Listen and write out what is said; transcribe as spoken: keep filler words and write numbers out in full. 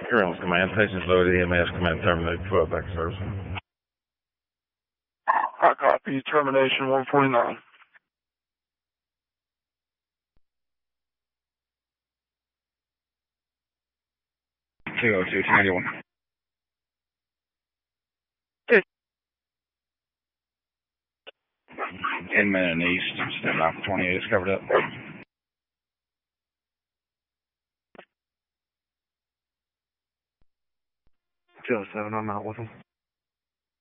Reynolds Command, Patients loaded, E M S Command terminated, twelve back to service. I copy, termination one forty-nine. two oh two, two ninety-one. Okay. ten minute east, step out for twenty-eight, it's covered up. two oh seven, I'm out with him.